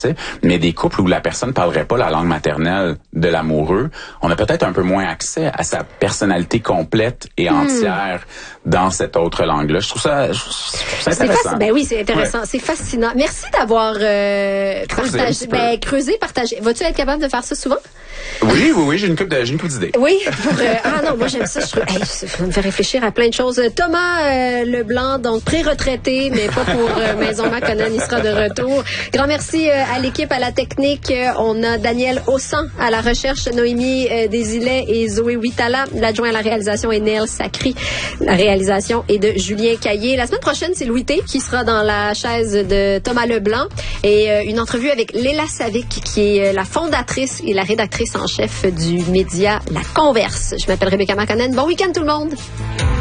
Mais des couples où la personne parlerait pas la langue maternelle de l'amoureux, on a peut-être un peu moins accès à sa personnalité complète et entière dans cette autre langue-là. Je trouve ça intéressant. Ben oui, c'est intéressant. Ouais. C'est fascinant. Merci d'avoir creusé, partagé. Vas-tu être capable de faire ça souvent? Oui, j'ai une couple d'idées. Oui, non, moi j'aime ça. Ça me fait réfléchir à plein de choses. Thomas Leblanc, donc pré-retraité, mais pas pour Maison Maconnen, il sera de retour. Grand merci à l'équipe, à la technique. On a Daniel Ossan à la recherche, Noémie Desilets et Zoé Huitala. L'adjoint à la réalisation est Neil Sacri. La réalisation est de Julien Caillé. La semaine prochaine, c'est Louis T qui sera dans la chaise de Thomas Leblanc et une entrevue avec Léla Savic, qui est la fondatrice et la rédactrice en chef du média La Converse. Je m'appelle Rebecca Maconnen. Bon week-end tout le monde!